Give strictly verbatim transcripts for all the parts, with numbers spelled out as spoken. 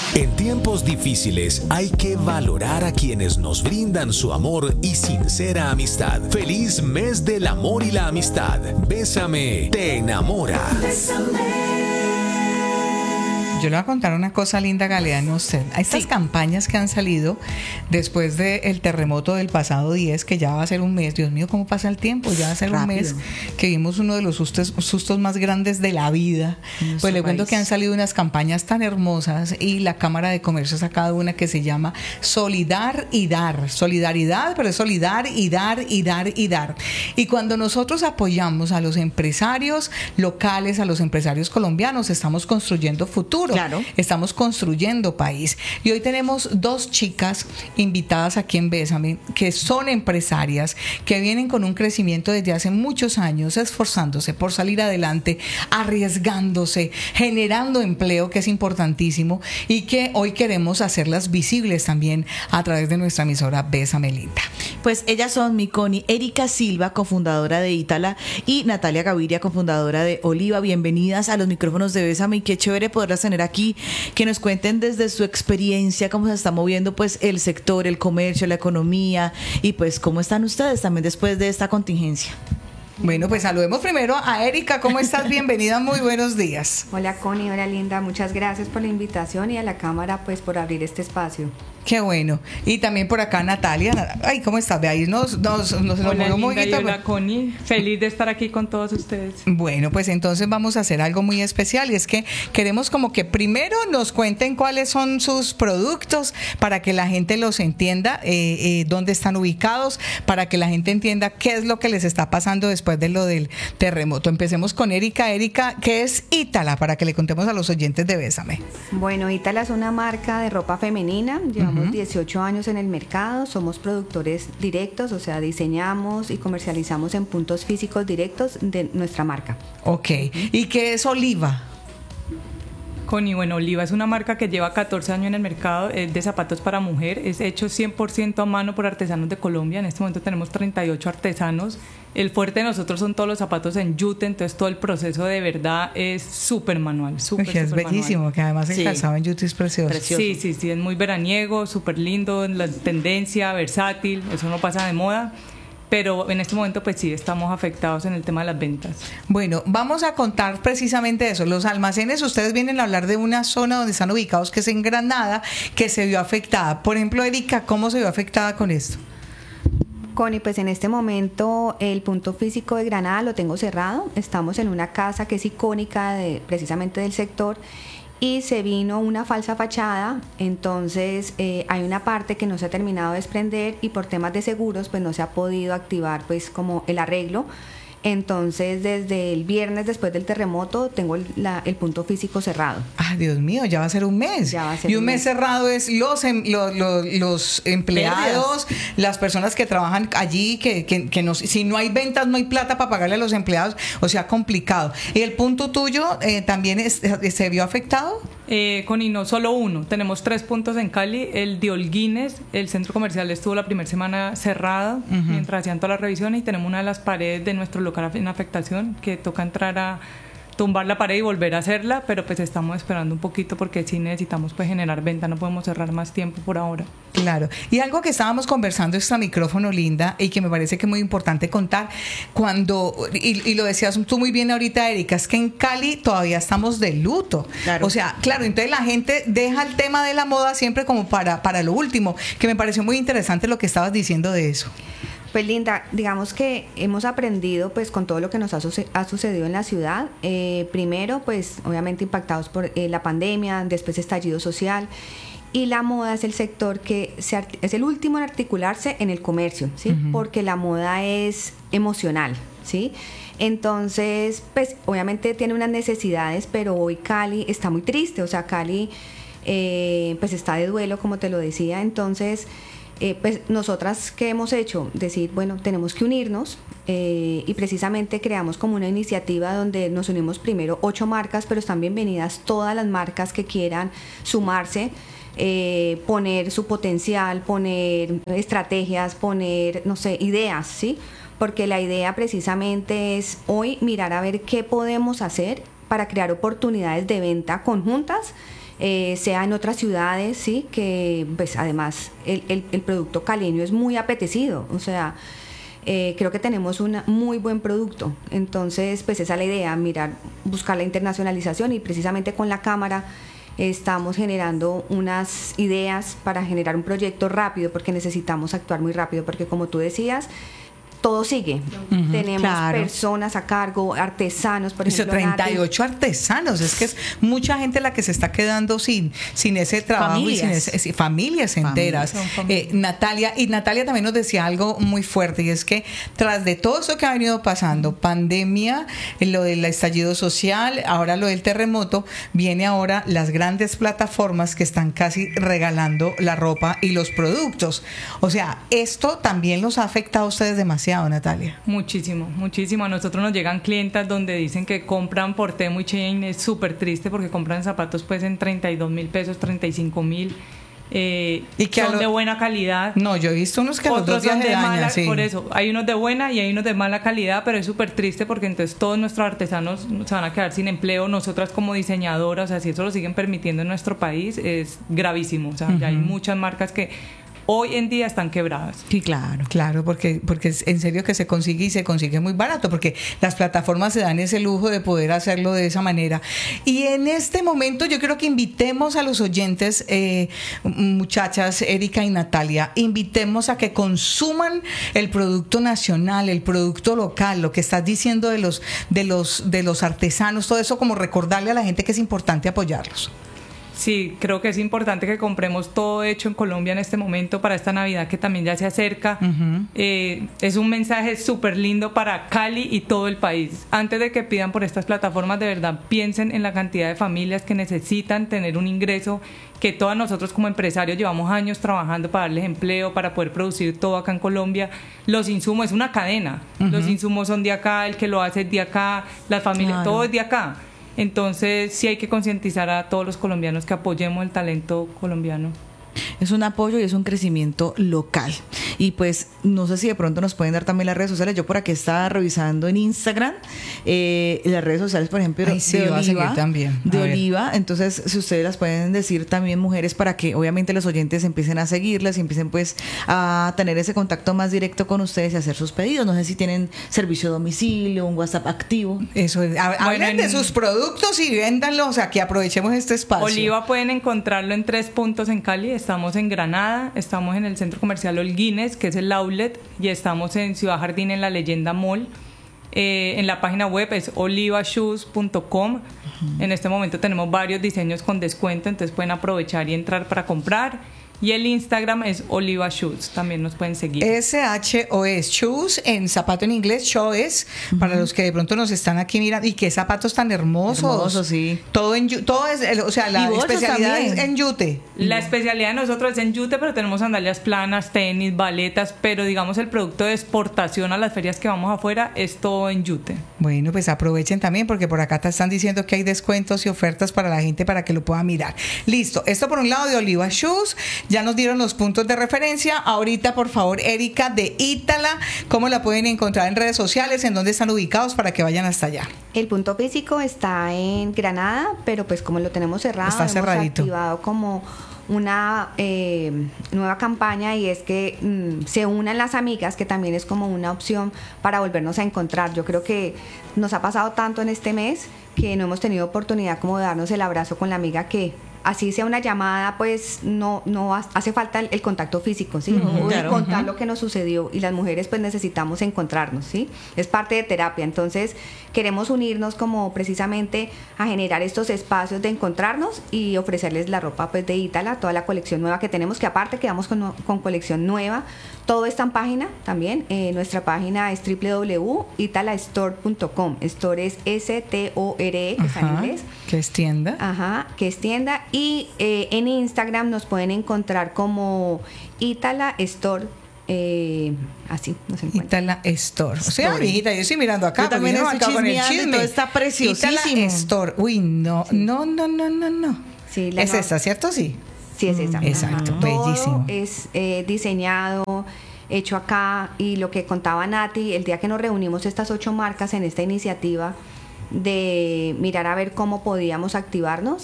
En tiempos difíciles hay que valorar a quienes nos brindan su amor y sincera amistad. Feliz mes del amor y la amistad. Bésame, te enamora. Bésame. Yo le voy a contar una cosa linda, Galeano, a usted. Estas sí. campañas que han salido después del terremoto del pasado diez, que ya va a ser un mes. Dios mío, ¿cómo pasa el tiempo? Ya va a ser Rápido. un mes que vimos uno de los sustos, sustos más grandes de la vida. Pues le país. cuento que han salido unas campañas tan hermosas y la Cámara de Comercio ha sacado una que se llama Solidar y Dar. Solidaridad, pero es solidar y dar y dar y dar. Y cuando nosotros apoyamos a los empresarios locales, a los empresarios colombianos, estamos construyendo futuro. Claro. Estamos construyendo país. Y hoy tenemos dos chicas invitadas aquí en Bésame, que son empresarias, que vienen con un crecimiento desde hace muchos años, esforzándose por salir adelante, arriesgándose, generando empleo, que es importantísimo, y que hoy queremos hacerlas visibles también a través de nuestra emisora Bésame Linda. Pues ellas son mi Connie Erika Silva, cofundadora de Ítala, y Natalia Gaviria, cofundadora de Oliva. Bienvenidas a los micrófonos de Bésame, y qué chévere poderlas tener aquí, que nos cuenten desde su experiencia cómo se está moviendo pues el sector, el comercio, la economía, y pues cómo están ustedes también después de esta contingencia. Bueno, pues saludemos primero a Erika. ¿Cómo estás? Bienvenida, muy buenos días. Hola Connie, hola Linda, muchas gracias por la invitación y a la Cámara pues por abrir este espacio. Qué bueno. Y también por acá Natalia. Ay, ¿cómo estás? Ahí nos, nos, nos, nos hola, un Linda, y hola Connie, feliz de estar aquí con todos ustedes. Bueno, pues entonces vamos a hacer algo muy especial, y es que queremos como que primero nos cuenten cuáles son sus productos para que la gente los entienda, eh, eh, dónde están ubicados, para que la gente entienda qué es lo que les está pasando después de lo del terremoto. Empecemos con Erika. Erika, ¿qué es Ítala? Para que le contemos a los oyentes de Bésame. Bueno, Ítala es una marca de ropa femenina. Llevamos uh-huh. dieciocho años en el mercado. Somos productores directos, o sea, diseñamos y comercializamos en puntos físicos directos de nuestra marca. Ok. Uh-huh. ¿Y qué es Oliva? Connie, bueno, Oliva es una marca que lleva catorce años en el mercado, es de zapatos para mujer, es hecho cien por ciento a mano por artesanos de Colombia. En este momento tenemos treinta y ocho artesanos. El fuerte de nosotros son todos los zapatos en yute, entonces todo el proceso de verdad es súper manual, súper, Uy, es bellísimo, manual. Que además el sí. calzado en yute es precioso. precioso. Sí, sí, sí, es muy veraniego, súper lindo, la tendencia, versátil, eso no pasa de moda. Pero en este momento pues sí estamos afectados en el tema de las ventas. Bueno, vamos a contar precisamente eso. Los almacenes, ustedes vienen a hablar de una zona donde están ubicados, que es en Granada, que se vio afectada. Por ejemplo, Erika, ¿cómo se vio afectada con esto? Connie, pues en este momento el punto físico de Granada lo tengo cerrado. Estamos en una casa que es icónica de, precisamente del sector, y se vino una falsa fachada, entonces eh, hay una parte que no se ha terminado de desprender y por temas de seguros pues no se ha podido activar pues como el arreglo. Entonces desde el viernes después del terremoto tengo el, la, el punto físico cerrado. Ah, Dios mío, ya va a ser un mes. Ya va a ser y un un mes, mes cerrado es los, em, los, los, los empleados, Pérdidas. Las personas que trabajan allí, que, que, que no, si no hay ventas no hay plata para pagarle a los empleados, o sea, complicado. ¿Y el punto tuyo eh, también es, se vio afectado? Eh, Connie, no solo uno, tenemos tres puntos en Cali. El de Holguines, el centro comercial estuvo la primera semana cerrado uh-huh. mientras hacían todas las revisiones, y tenemos una de las paredes de nuestro local en afectación que toca entrar a tumbar la pared y volver a hacerla, pero pues estamos esperando un poquito porque sí necesitamos pues generar venta, no podemos cerrar más tiempo por ahora. Claro, y algo que estábamos conversando extra micrófono, Linda, y que me parece que es muy importante contar, cuando, y, y lo decías tú muy bien ahorita, Erika, es que en Cali todavía estamos de luto. Claro. O sea, claro, entonces la gente deja el tema de la moda siempre como para, para lo último, que me pareció muy interesante lo que estabas diciendo de eso. Pues Linda, digamos que hemos aprendido pues con todo lo que nos ha, suce- ha sucedido en la ciudad. Eh, primero, pues obviamente impactados por eh, la pandemia, después estallido social, y la moda es el sector que se art- es el último en articularse en el comercio, ¿sí? Uh-huh. Porque la moda es emocional, ¿sí? Entonces, pues obviamente tiene unas necesidades, pero hoy Cali está muy triste, o sea, Cali eh, pues está de duelo, como te lo decía, entonces... Eh, pues nosotras, ¿qué hemos hecho? Decir, bueno, tenemos que unirnos eh, y precisamente creamos como una iniciativa donde nos unimos primero ocho marcas, pero están bienvenidas todas las marcas que quieran sumarse, eh, poner su potencial, poner estrategias, poner, no sé, ideas, ¿sí? Porque la idea precisamente es hoy mirar a ver qué podemos hacer para crear oportunidades de venta conjuntas eh, sea en otras ciudades, sí, que pues además el, el, el producto caleño es muy apetecido, o sea, eh, creo que tenemos un muy buen producto, entonces pues esa es la idea, mirar, buscar la internacionalización, y precisamente con la cámara estamos generando unas ideas para generar un proyecto rápido, porque necesitamos actuar muy rápido, porque como tú decías, todo sigue. Uh-huh, tenemos claro. personas a cargo, artesanos, por ejemplo. treinta y ocho Nati. Artesanos, es que es mucha gente la que se está quedando sin, sin ese trabajo. Familias. Y sin ese, sí, familias enteras. Familias. Eh, Natalia, y Natalia también nos decía algo muy fuerte, y es que tras de todo eso que ha venido pasando, pandemia, lo del estallido social, ahora lo del terremoto, viene ahora las grandes plataformas que están casi regalando la ropa y los productos. O sea, esto también los ha afectado a ustedes demasiado, Natalia. Muchísimo, muchísimo. A nosotros nos llegan clientas donde dicen que compran por Temu y Shein, es súper triste porque compran zapatos pues en treinta y dos mil pesos, treinta y cinco mil. Eh, y que son lo, de buena calidad. No, yo he visto unos que a los dos días de dañan, mala, sí. Por eso, hay unos de buena y hay unos de mala calidad, pero es súper triste porque entonces todos nuestros artesanos se van a quedar sin empleo. Nosotras como diseñadoras, o sea, si eso lo siguen permitiendo en nuestro país, es gravísimo. O sea, uh-huh. ya hay muchas marcas que hoy en día están quebradas. Sí, claro, claro, porque, porque en serio que se consigue y se consigue muy barato, porque las plataformas se dan ese lujo de poder hacerlo de esa manera. Y en este momento yo creo que invitemos a los oyentes, eh, muchachas, Erika y Natalia, invitemos a que consuman el producto nacional, el producto local, lo que estás diciendo de los, de los, de los artesanos, todo eso, como recordarle a la gente que es importante apoyarlos. Sí, creo que es importante que compremos todo hecho en Colombia en este momento para esta Navidad que también ya se acerca. Uh-huh. Eh, es un mensaje súper lindo para Cali y todo el país. Antes de que pidan por estas plataformas, de verdad piensen en la cantidad de familias que necesitan tener un ingreso, que todos nosotros como empresarios llevamos años trabajando para darles empleo, para poder producir todo acá en Colombia. Los insumos, es una cadena. Uh-huh. Los insumos son de acá, el que lo hace es de acá, las familias, claro. Todo es de acá. Entonces sí hay que concientizar a todos los colombianos que apoyemos el talento colombiano. Es un apoyo y es un crecimiento local. Y pues no sé si de pronto nos pueden dar también las redes sociales. Yo por aquí estaba revisando en Instagram eh, las redes sociales, por ejemplo, Ay, sí, de Oliva, también. de Oliva. Entonces, si ustedes las pueden decir también, mujeres, para que obviamente los oyentes empiecen a seguirlas y empiecen pues a tener ese contacto más directo con ustedes y hacer sus pedidos. No sé si tienen servicio a domicilio, un WhatsApp activo. Eso es. Hablen bueno, en... de sus productos y véndanlos, o sea, que aprovechemos este espacio. Oliva pueden encontrarlo en tres puntos en Cali. Estamos en Granada, estamos en el Centro Comercial Holguines, que es el outlet, y estamos en Ciudad Jardín, en la Leyenda Mall. Eh, en la página web es oliva shoes punto com. Uh-huh. En este momento tenemos varios diseños con descuento, entonces pueden aprovechar y entrar para comprar. Y el Instagram es Oliva Shoes, también nos pueden seguir. S H O S, shoes, en zapato en inglés, shoes, uh-huh. Para los que de pronto nos están aquí mirando. Y qué zapatos tan hermosos. Hermosos, sí. Todo en todo es, o sea, la especialidad también. Es en yute. La especialidad de nosotros es en yute, pero tenemos sandalias planas, tenis, baletas, pero digamos el producto de exportación a las ferias que vamos afuera es todo en yute. Bueno, pues aprovechen también, porque por acá te están diciendo que hay descuentos y ofertas para la gente para que lo pueda mirar. Listo, esto por un lado de Oliva Shoes. Ya nos dieron los puntos de referencia. Ahorita, por favor, Erika de Ítala, ¿cómo la pueden encontrar en redes sociales? ¿En dónde están ubicados para que vayan hasta allá? El punto físico está en Granada, pero pues como lo tenemos cerrado, está cerradito. Hemos activado como una eh, nueva campaña, y es que mm, se unan las amigas, que también es como una opción para volvernos a encontrar. Yo creo que nos ha pasado tanto en este mes que no hemos tenido oportunidad como de darnos el abrazo con la amiga, que así sea una llamada, pues no no hace falta el, el contacto físico, ¿sí? Uh-huh, o claro, contar uh-huh. lo que nos sucedió, y las mujeres pues necesitamos encontrarnos, ¿sí? Es parte de terapia. Entonces queremos unirnos como precisamente a generar estos espacios de encontrarnos y ofrecerles la ropa pues de Ítala, toda la colección nueva que tenemos, que aparte quedamos con, con colección nueva. Todo está en página también. Eh, nuestra página es doble u doble u doble u punto itala store punto com. Store es S T O R E, que está en inglés. Que es tienda. Ajá, que es tienda. Y eh, en Instagram nos pueden encontrar como Ítala Store. Eh, así nos encuentran. Ítala Store. O sea, amiguita, yo estoy mirando acá. Yo también estoy acá con el chismeando, todo está preciosísimo. Ítala Store. Uy, no, sí. no, no, no, no, no. Sí, la es no... esta, ¿cierto? Sí. Sí, es esa. Exacto, Ajá. bellísimo. Todo es eh, diseñado, hecho acá, y lo que contaba Nati, el día que nos reunimos estas ocho marcas en esta iniciativa de mirar a ver cómo podíamos activarnos,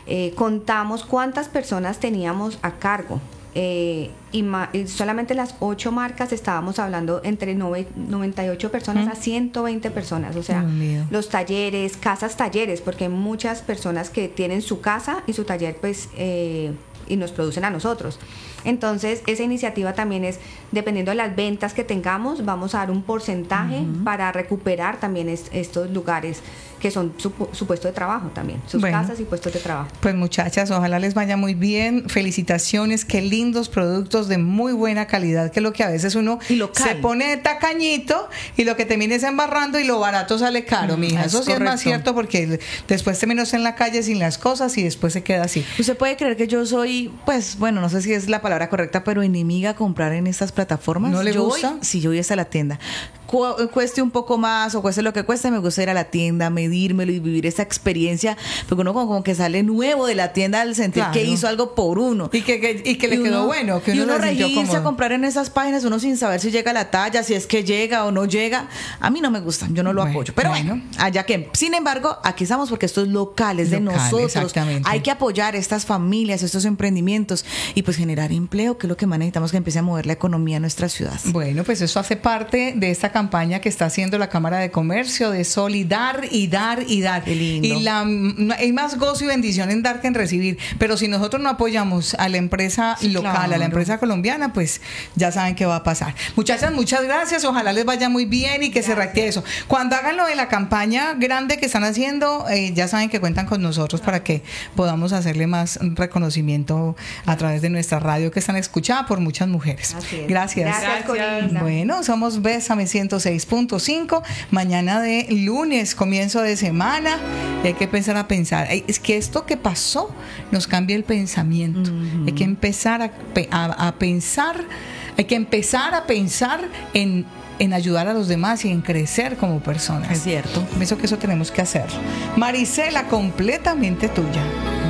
eh, contamos cuántas personas teníamos a cargo. Eh, y, ma- y solamente las ocho marcas estábamos hablando entre nove- noventa y ocho personas ¿Mm? a ciento veinte personas, o sea, Dios mío. los talleres, casas talleres, porque hay muchas personas que tienen su casa y su taller pues eh, y nos producen a nosotros. Entonces esa iniciativa también es, dependiendo de las ventas que tengamos, vamos a dar un porcentaje uh-huh. para recuperar también es, estos lugares que son su, su puesto de trabajo también, sus bueno, casas y puestos de trabajo. Pues muchachas, ojalá les vaya muy bien, felicitaciones, qué lindos productos de muy buena calidad, que es lo que a veces uno se pone de tacañito y lo que termina es embarrando y lo barato sale caro, mm, mija, eso sí correcto. Es más cierto, porque después terminas en la calle sin las cosas y después se queda así. Usted puede creer que yo soy, pues bueno, no sé si es la palabra correcta, pero enemiga a comprar en estas plataformas. ¿No le yo gusta? Voy, sí, yo voy hasta la tienda. Cu- cueste un poco más o cueste lo que cueste, me gusta ir a la tienda, medírmelo y vivir esa experiencia, porque uno como, como que sale nuevo de la tienda al sentir claro. que hizo algo por uno. Y que, que, y que le y quedó uno, bueno. Que y uno, uno regirse a comprar en esas páginas, uno sin saber si llega la talla, si es que llega o no llega. A mí no me gusta, yo no lo bueno, apoyo. Pero bueno, bueno, allá que. Sin embargo, aquí estamos porque esto es local, es local, de nosotros. Exactamente. Hay que apoyar estas familias, estos emprendimientos y pues generar empleo, que es lo que más necesitamos, que empiece a mover la economía en nuestra ciudad. Bueno, pues eso hace parte de esta campaña que está haciendo la Cámara de Comercio de solidar y dar y dar. Qué lindo. Y la, hay más gozo y bendición en dar que en recibir. Pero si nosotros no apoyamos a la empresa sí, local, claro. a la empresa colombiana, pues ya saben qué va a pasar. Muchachas, muchas gracias. Ojalá les vaya muy bien y que gracias. Se reactive eso. Cuando hagan lo de la campaña grande que están haciendo, eh, ya saben que cuentan con nosotros para que podamos hacerle más reconocimiento a través de nuestra radio, que están escuchada por muchas mujeres. Gracias. Gracias, Corina. Bueno, somos Bésame ciento seis punto cinco. Mañana de lunes, comienzo de semana. Y hay que empezar a pensar. Es que esto que pasó nos cambia el pensamiento. Uh-huh. Hay que empezar a, a, a pensar, hay que empezar a pensar en, en ayudar a los demás y en crecer como personas. Es cierto. Pienso que eso tenemos que hacer. Marisela, completamente tuya.